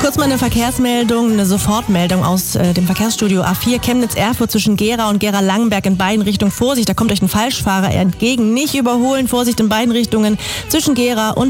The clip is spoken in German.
Kurz mal eine Verkehrsmeldung, eine Sofortmeldung aus dem Verkehrsstudio A4 Chemnitz-Erfurt zwischen Gera und Gera-Langenberg in beiden Richtungen. Vorsicht, da kommt euch ein Falschfahrer entgegen. Nicht überholen, Vorsicht in beiden Richtungen zwischen Gera und